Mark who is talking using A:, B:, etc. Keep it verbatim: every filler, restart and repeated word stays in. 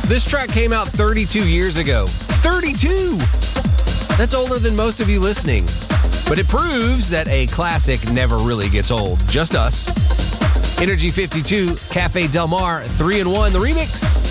A: This track came out thirty-two years ago. thirty-two! That's older than most of you listening. But it proves that a classic never really gets old. Just us. Energy fifty-two, Cafe Del Mar, three in one, the remix.